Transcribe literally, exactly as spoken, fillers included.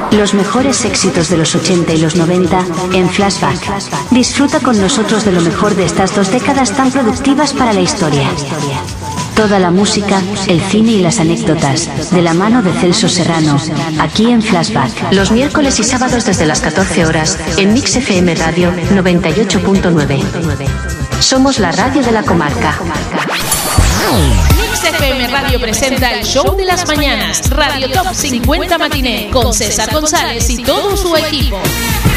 Los mejores éxitos de los ochenta y los noventa en Flashback. Disfruta con nosotros de lo mejor de estas dos décadas tan productivas para la historia. Toda la música, el cine y las anécdotas, de la mano de Celso Serrano, aquí en Flashback. Los miércoles y sábados desde las catorce horas, en Mix F M Radio noventa y ocho punto nueve. Somos la radio de la comarca. Mix F M Radio presenta el show de las mañanas, Radio Top cincuenta Matiné, con César González y todo su equipo.